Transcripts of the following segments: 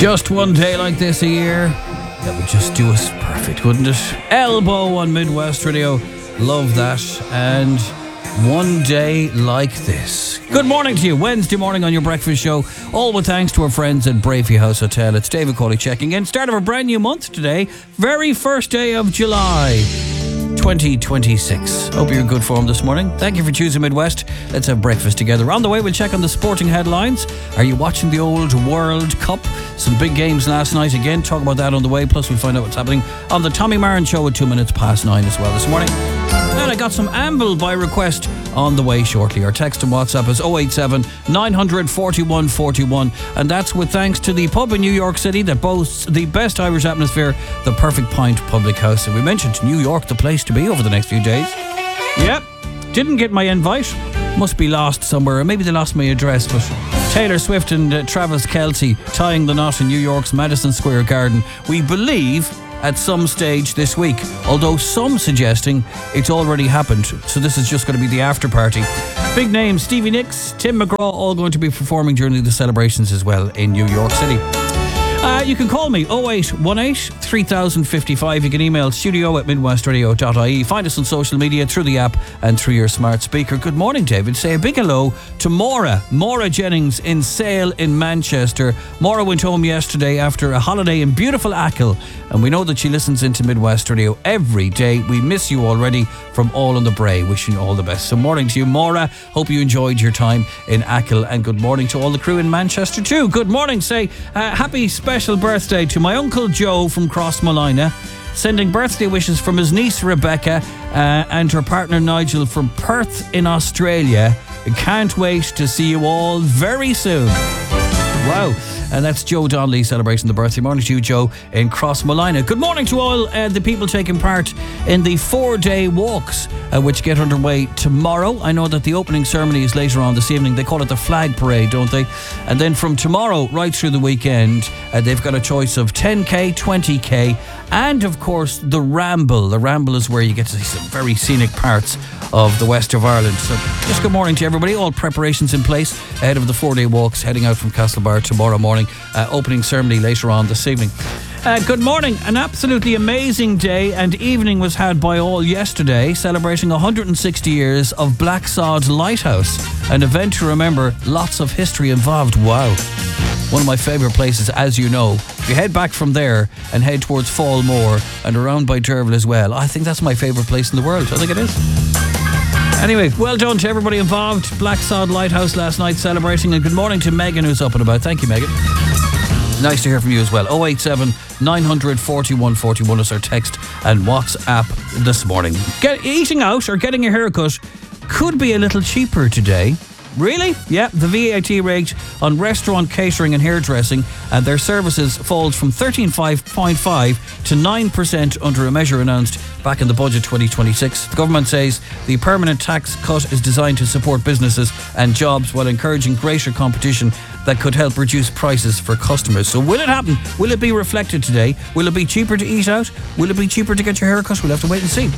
Just one day like this a year, that would just do us perfect, wouldn't it? Elbow on Midwest Radio, love that. And one day like this. Good morning to you, Wednesday morning on your breakfast show, all with thanks to our friends at Bravey House Hotel. It's David Cawley checking in. Start of a brand new month today, very first day of July 2026. Hope you're in good form this morning. Thank you for choosing Midwest. Let's have breakfast together. On the way, we'll check on the sporting headlines. Are you watching the old World Cup? Some big games last night again. Talk about that on the way. Plus, we'll find out what's happening on the Tommy Marin Show at 9:02 as well this morning. And I got some amble by request on the way shortly. Our text and WhatsApp is 087 900 4141, and that's with thanks to the pub in New York City that boasts the best Irish atmosphere, the Perfect Pint Public House. And we mentioned New York, the place to be over the next few days. Yep, didn't get my invite. Must be lost somewhere, or maybe they lost my address, but Taylor Swift and Travis Kelce tying the knot in New York's Madison Square Garden, we believe, at some stage this week, although some suggesting it's already happened, so this is just going to be the after party. Big names, Stevie Nicks, Tim McGraw, all going to be performing during the celebrations as well in New York City. You can call me 0818 3055. You can email studio@midwestradio.ie. Find us on social media, through the app and through your smart speaker. Good morning, David. Say a big hello to Maura Jennings in Sale in Manchester. Maura went home yesterday after a holiday in beautiful Achill, and we know that she listens into Midwest Radio every day. We miss you already from all on the Bray. Wishing you all the best. So morning to you, Maura. Hope you enjoyed your time in Achill, and good morning to all the crew in Manchester too. Good morning. Say happy special birthday to my Uncle Joe from Crossmolina, sending birthday wishes from his niece Rebecca and her partner Nigel from Perth in Australia. Can't wait to see you all very soon. Wow. And that's Joe Donnelly celebrating the birthday. Morning to you, Joe, in Crossmolina. Good morning to all the people taking part in the 4-day walks, which get underway tomorrow. I know that the opening ceremony is later on this evening. They call it the Flag Parade, don't they? And then from tomorrow right through the weekend, they've got a choice of 10k, 20k, and of course the Ramble. The Ramble is where you get to see some very scenic parts of the west of Ireland. So just good morning to everybody. All preparations in place ahead of the 4-day walks heading out from Castlebar tomorrow morning. Opening ceremony later on this evening. Good morning. An absolutely amazing day and evening was had by all yesterday, celebrating 160 years of Blacksod Lighthouse, an event to remember, lots of history involved. Wow. One of my favourite places, as you know. If you head back from there and head towards Fallmore and around by Derval as well, I think that's my favourite place in the world. I think it is. Anyway, well done to everybody involved. Blacksod Lighthouse last night celebrating, and good morning to Megan who's up and about. Thank you, Megan. Nice to hear from you as well. 087 900 4141 is our text and WhatsApp this morning. Eating out or getting a haircut could be a little cheaper today. Really? Yeah, the VAT rate on restaurant catering and hairdressing and their services falls from 13.5% to 9% under a measure announced back in the budget 2026. The government says the permanent tax cut is designed to support businesses and jobs while encouraging greater competition that could help reduce prices for customers. So will it happen? Will it be reflected today? Will it be cheaper to eat out? Will it be cheaper to get your hair cut? We'll have to wait and see.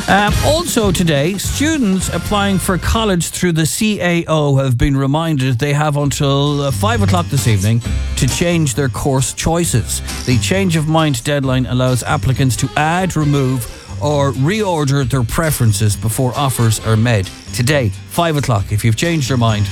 Also today, students applying for college through the CAO have been reminded they have until 5 o'clock this evening to change their course choices. The change of mind deadline allows applicants to add, remove or reorder their preferences before offers are made. Today, 5 o'clock, if you've changed your mind,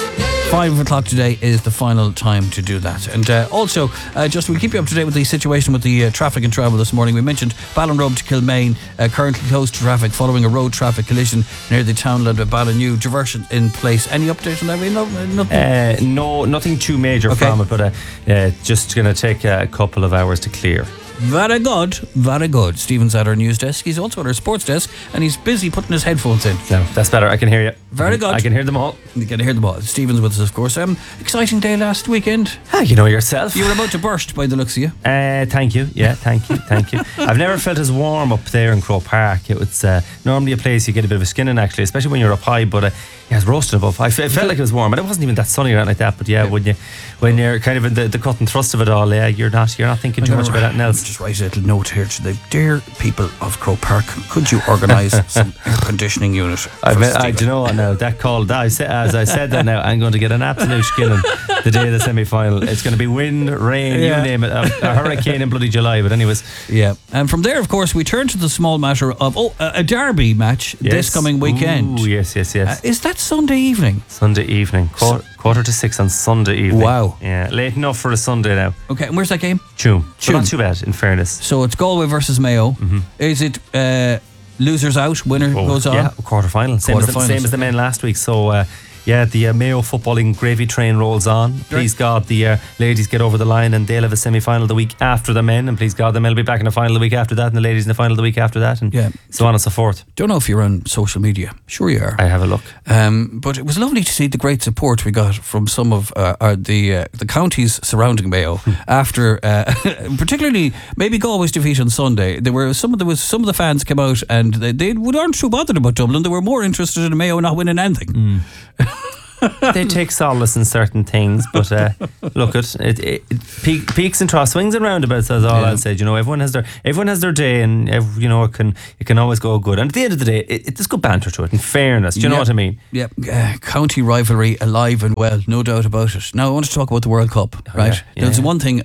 5 o'clock today is the final time to do that. And also, just we'll keep you up to date with the situation with the traffic and travel this morning. We mentioned Ballinrobe to Kilmaine, currently closed to traffic following a road traffic collision near the townland of Ballinew. Diversion in place. Any update on that? No, nothing too major from it, but just going to take a couple of hours to clear. Very good, very good. Stephen's at our news desk. He's also at our sports desk, and he's busy putting his headphones in. No, that's better. I can hear you. Very good. I can hear them all. You can hear them all. Stephen's with us, of course. Exciting day last weekend. You know yourself. You were about to burst by the looks of you. Thank you. Yeah, thank you. I've never felt as warm up there in Croke Park. It was normally a place you get a bit of a skin in, actually, especially when you're up high, but Yeah, it's roasted above. It felt like it was warm, and it wasn't even that sunny or anything like that. But yeah, when you're kind of in the cut and thrust of it all, you're not thinking too much about anything else. Just write a little note here to the dear people of Croke Park. Could you organise some air conditioning unit? Do you know what now? That call, as I said that now, I'm going to get an absolute skilling the day of the semi-final. It's going to be wind, rain, you name it, a hurricane in bloody July. But anyways, yeah. And from there, of course, we turn to the small matter of a derby match this coming weekend. Oh, yes. Is that Sunday evening? Sunday evening, quarter to 6 on Sunday evening. Wow. Yeah, late enough for a Sunday now. Okay, and where's that game? Tuam. So not too bad, in fairness. So it's Galway versus Mayo. Mm-hmm. Is it losers out, winner goes on? Yeah, quarter final. Same as the men last week. So the Mayo footballing gravy train rolls on. Please God, the ladies get over the line and they'll have a semi-final the week after the men, and please God, the men will be back in the final the week after that, and the ladies in the final the week after that, and so on and so forth. Don't know if you're on social media. Sure you are. I have a look. But it was lovely to see the great support we got from some of the counties surrounding Mayo after, particularly maybe Galway's defeat on Sunday. There was some of the fans came out and they weren't too bothered about Dublin. They were more interested in Mayo not winning anything. They take solace in certain things, but look, it peaks and troughs, swings and roundabouts. That's all I'll say. You know, everyone has their day, and it can always go good. And at the end of the day, there's good banter to it. In fairness, do you know what I mean? Yeah, county rivalry alive and well, no doubt about it. Now I want to talk about the World Cup, right? There's one thing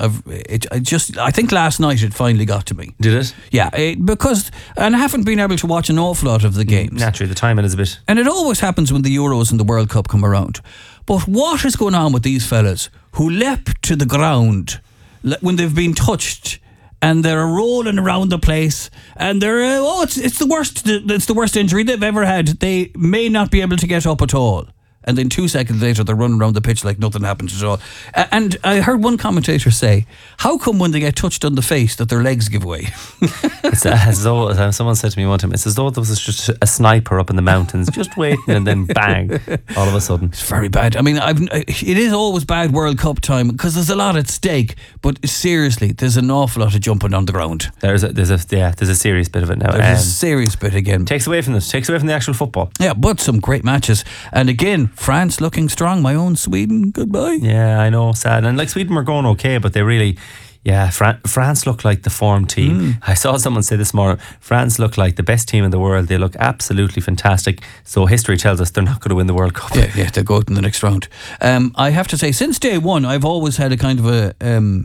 I think last night it finally got to me. Did it? Yeah, because I haven't been able to watch an awful lot of the games. Naturally, the timing is a bit. And it always happens when the Euros and the World Cup come around. But what is going on with these fellas who leap to the ground when they've been touched and they're rolling around the place and they're it's the worst injury they've ever had. They may not be able to get up at all. And then 2 seconds later, they're running around the pitch like nothing happened at all. And I heard one commentator say, how come when they get touched on the face that their legs give way? It's as though, someone said to me one time, it's as though there was just a sniper up in the mountains, just waiting, and then bang, all of a sudden. It's very bad. I mean, it is always bad World Cup time because there's a lot at stake. But seriously, there's an awful lot of jumping on the ground. There's a serious bit of it now. There's a serious bit again. Takes away from the actual football. Yeah, but some great matches. And again, France looking strong. My own Sweden, goodbye. Yeah, I know, sad. And like Sweden were going okay, but they really, France looked like the form team. I saw someone say this morning, France look like the best team in the world. They look absolutely fantastic. So history tells us they're not going to win the World Cup. Yeah, they'll go out in the next round. I have to say, since day one, I've always had a kind of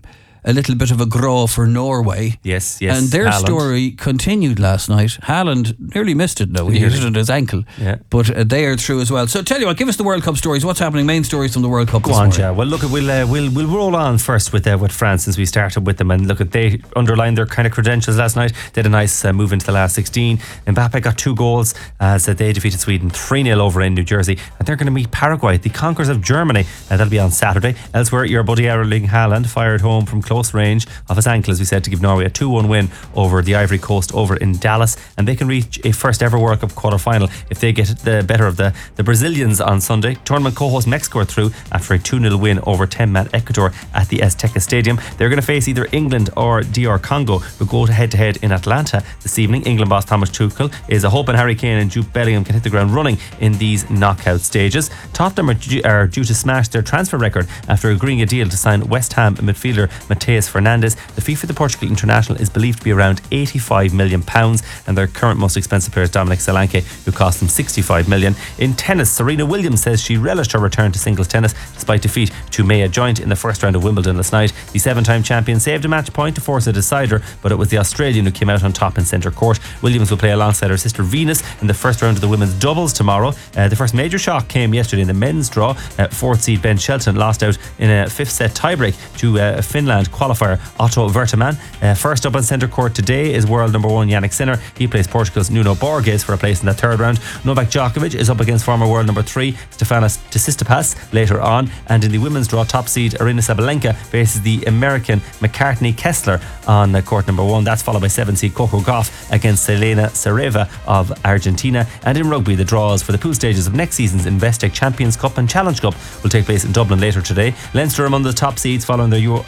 a little bit of a grow for Norway. Yes. And their Haaland. Story continued last night. Haaland nearly missed it though. He hit it on his ankle. Yeah. But they are through as well. So tell you what, give us the World Cup stories. What's happening? Main stories from the World Cup. Go on, yeah. Well, look, we'll roll on first with France since we started with them. And look, they underlined their kind of credentials last night. They had a nice move into the last 16. Mbappe got 2 goals as they defeated Sweden 3-0 over in New Jersey. And they're going to meet Paraguay, the conquerors of Germany. That'll be on Saturday. Elsewhere, your buddy Erling Haaland fired home from close range of his ankle, as we said, to give Norway a 2-1 win over the Ivory Coast over in Dallas, and they can reach a first ever World Cup quarter final if they get the better of the Brazilians on Sunday. Tournament co-host Mexico are through after a 2-0 win over 10-man Ecuador at the Azteca Stadium. They're going to face either England or DR Congo, who go head-to-head in Atlanta this evening. England boss Thomas Tuchel is hoping Harry Kane and Jude Bellingham can hit the ground running in these knockout stages. Tottenham are due to smash their transfer record after agreeing a deal to sign West Ham midfielder Mateus Fernandes. The fee for the Portugal international is believed to be around £85 million, and their current most expensive player is Dominic Solanke, who cost them £65 million. In tennis, Serena Williams says she relished her return to singles tennis despite defeat to Maya Joint in the first round of Wimbledon last night. The 7-time champion saved a match point to force a decider, but it was the Australian who came out on top in centre court. Williams will play alongside her sister Venus in the first round of the women's doubles tomorrow. The first major shock came yesterday in the men's draw. 4th seed Ben Shelton lost out in a 5th set tiebreak to Finland qualifier Otto Verteman. First up on centre court today is world number 1 Yannick Sinner. He plays Portugal's Nuno Borges for a place in the 3rd round. Novak Djokovic is up against former world number 3 Stefanos Tsitsipas later on. And in the women's draw, top seed Aryna Sabalenka faces the American McCartney Kessler on court number 1. That's followed by 7 seed Coco Gauff against Selena Cereva of Argentina. And in rugby, the draws for the pool stages of next season's Investec Champions Cup and Challenge Cup will take place in Dublin later today. Leinster among the top seeds following their URC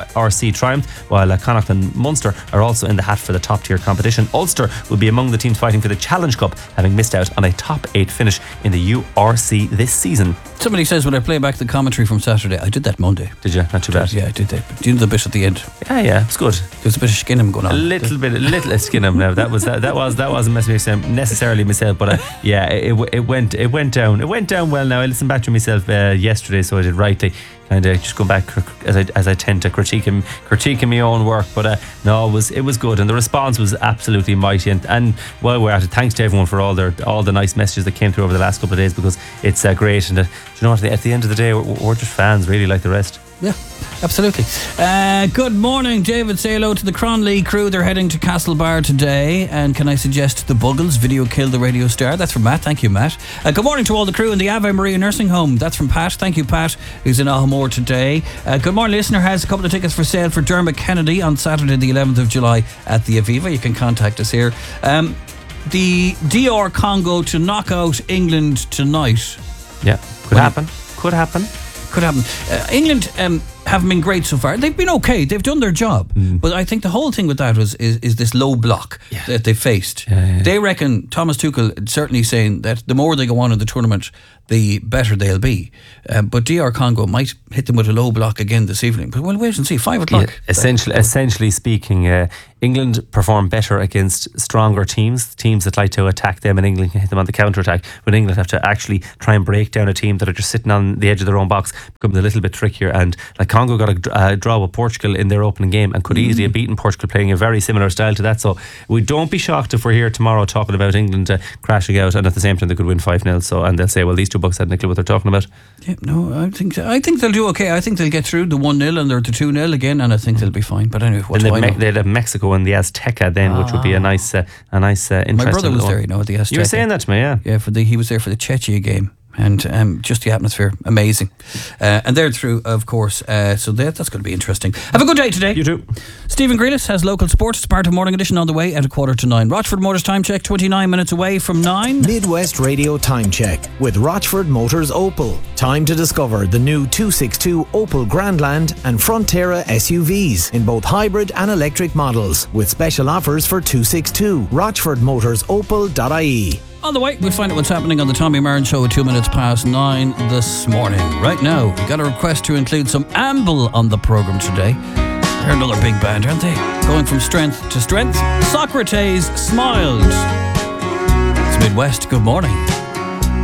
Kildee triumph, while Connacht and Munster are also in the hat for the top tier competition. Ulster will be among the teams fighting for the Challenge Cup, having missed out on a top 8 finish in the URC this season. Somebody says when I play back the commentary from Saturday, I did that Monday. Did you? Not too bad. Yeah, I did that. Do you know the bit at the end? Yeah, it's good. There's a bit of Skinham going on. A little Skinham now. That wasn't necessarily myself, but it went down well. Now I listened back to myself yesterday, so I did rightly. And just go back as I tend to critiquing my own work, but no, it was good, and the response was absolutely mighty. And while we're at it, thanks to everyone for all the nice messages that came through over the last couple of days, because it's great. And do you know what? At the end of the day, we're just fans, really, like the rest. Yeah, absolutely. Good morning, David. Say hello to the Cronley crew. They're heading to Castlebar today. And can I suggest the Buggles video Kill the Radio Star? That's from Matt. Thank you, Matt. Good morning to all the crew in the Ave Maria Nursing Home. That's from Pat. Thank you, Pat, who's in Ahamore today. Good morning, listener has a couple of tickets for sale for Dermot Kennedy on Saturday the 11th of July at the Aviva. You can contact us here. The DR Congo to knock out England tonight. Yeah, could happen. England haven't been great so far. They've been okay. They've done their job. But I think the whole thing with that is this low block that they faced. They reckon, Thomas Tuchel certainly saying that the more they go on in the tournament, the better they'll be. But DR Congo might hit them with a low block again this evening. But we'll wait and see. 5 o'clock. Yeah, essentially speaking, England perform better against stronger teams that like to attack them, and England can hit them on the counter-attack. But England have to actually try and break down a team that are just sitting on the edge of their own box. Becomes a little bit trickier. And like Congo got a draw with Portugal in their opening game and could easily have beaten Portugal, playing a very similar style to that. So we don't be shocked if we're here tomorrow talking about England crashing out, and at the same time they could win 5-0. So, and they'll say, well, these two bucks had no clue what they're talking about. Yeah, no, I think they'll do okay. I think they'll get through the 1-0 and they're the 2-0 again, and I think they'll be fine. But anyway, they'd have Mexico and the Azteca then, which would be a nice interesting. My brother was there, at the Azteca. You were saying that to me, yeah. Yeah, he was there for the Czechia game. And just the atmosphere, amazing. And they're through, of course. So that's going to be interesting. Have a good day today. You too. Stephen Grealish has local sports. It's part of Morning Edition on the way at 9:15. Rochford Motors time check, 29 minutes away from 9. Midwest Radio time check with Rochford Motors Opel. Time to discover the new 262 Opel Grandland and Frontera SUVs in both hybrid and electric models, with special offers for 262. RochfordMotorsOpel.ie. On the way, we'll find out what's happening on the Tommy Marin Show at 9:02 this morning. Right now, we got a request to include some Amble on the programme today. They're another big band, aren't they? Going from strength to strength. Socrates smiled. It's Midwest. Good morning.